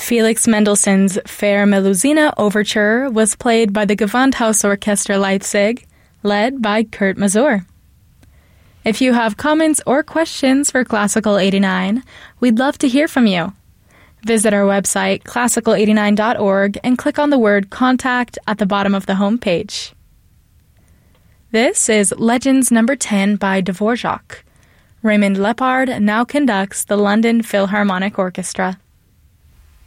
Felix Mendelssohn's Fair Melusine Overture was played by the Gewandhausorchester Leipzig, led by Kurt Masur. If you have comments or questions for Classical 89, we'd love to hear from you. Visit our website, classical89.org, and click on the word Contact at the bottom of the homepage. This is Legends No. 10 by Dvorak. Raymond Lepard now conducts the London Philharmonic Orchestra.